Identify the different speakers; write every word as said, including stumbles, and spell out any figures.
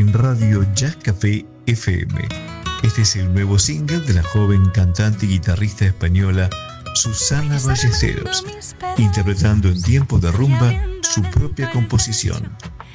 Speaker 1: en Radio Jazz Café F M. Este es el nuevo single de la joven cantante y guitarrista española Susana Ballesteros, interpretando en tiempo de rumba su propia composición,